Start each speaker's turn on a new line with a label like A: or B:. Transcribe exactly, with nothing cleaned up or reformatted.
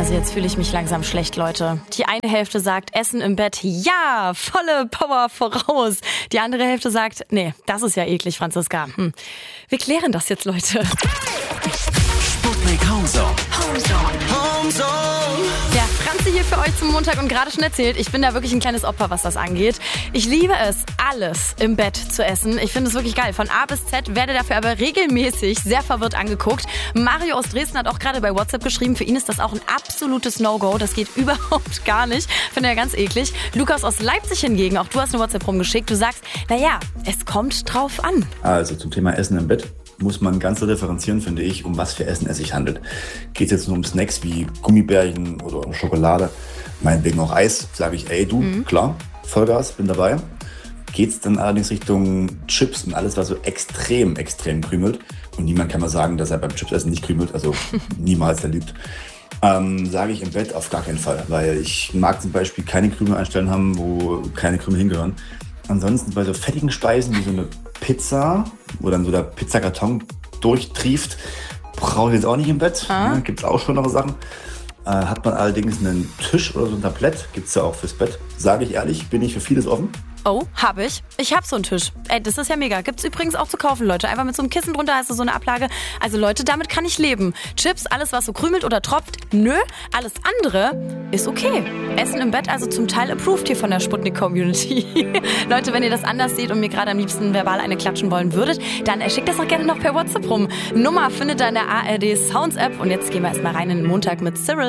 A: Also jetzt fühle ich mich langsam schlecht, Leute. Die eine Hälfte sagt, Essen im Bett, ja, volle Power voraus. Die andere Hälfte sagt, nee, das ist ja eklig, Franziska. Hm. Wir klären das jetzt, Leute.
B: Sputnik Homezone.
A: Homezone.
B: Homezone.
A: Ja, Franzi hier für euch zum Montag und gerade schon erzählt, ich bin da wirklich ein kleines Opfer, was das angeht. Ich liebe es, alles im Bett zu essen. Ich finde es wirklich geil. Von A bis Z, werde dafür aber regelmäßig sehr verwirrt angeguckt. Mario aus Dresden hat auch gerade bei WhatsApp geschrieben, für ihn ist das auch ein absolutes No-Go. Das geht überhaupt gar nicht. Finde er ganz eklig. Lukas aus Leipzig hingegen, auch du hast eine WhatsApp rumgeschickt. Du sagst, naja, es kommt drauf an.
C: Also zum Thema Essen im Bett muss man ganz so differenzieren, finde ich, um was für Essen es sich handelt. Geht es jetzt nur um Snacks wie Gummibärchen oder um Schokolade, meinetwegen auch Eis, sage ich, ey du, mhm. klar, Vollgas, bin dabei. Geht es dann allerdings Richtung Chips und alles, was so extrem, extrem krümelt. Und niemand kann mal sagen, dass er beim Chipsessen nicht krümelt, also niemals, der lügt. Ähm, sage ich im Bett auf gar keinen Fall, weil ich mag zum Beispiel keine Krümel einstellen haben, wo keine Krümel hingehören. Ansonsten bei so fettigen Speisen wie so eine Pizza, wo dann so der Pizzakarton durchtrieft, brauche ich jetzt auch nicht im Bett.
A: Ah.
C: Ja, gibt es auch schon noch Sachen. Äh, hat man allerdings einen Tisch oder so ein Tablett, gibt es ja auch fürs Bett. Sage ich ehrlich, bin ich für vieles offen.
A: Oh, hab ich. Ich hab so einen Tisch. Ey, das ist ja mega. Gibt's übrigens auch zu kaufen, Leute. Einfach mit so einem Kissen drunter hast du so eine Ablage. Also Leute, damit kann ich leben. Chips, alles was so krümelt oder tropft, nö. Alles andere ist okay. Essen im Bett also zum Teil approved hier von der Sputnik-Community. Leute, wenn ihr das anders seht und mir gerade am liebsten verbal eine klatschen wollen würdet, dann schickt das doch gerne noch per WhatsApp rum. Nummer findet ihr in der A R D Sounds App. Und jetzt gehen wir erstmal rein in den Montag mit Cyril.